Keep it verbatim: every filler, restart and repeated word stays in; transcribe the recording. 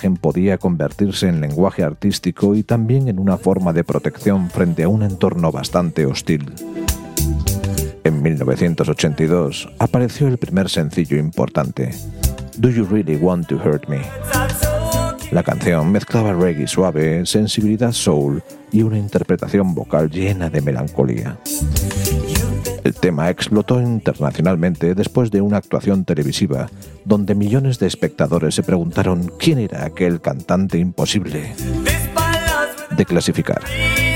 imagen podía convertirse en lenguaje artístico y también en una forma de protección frente a un entorno bastante hostil. En mil novecientos ochenta y dos apareció el primer sencillo importante, Do You Really Want to Hurt Me? La canción mezclaba reggae suave, sensibilidad soul y una interpretación vocal llena de melancolía. El tema explotó internacionalmente después de una actuación televisiva donde millones de espectadores se preguntaron quién era aquel cantante imposible de clasificar.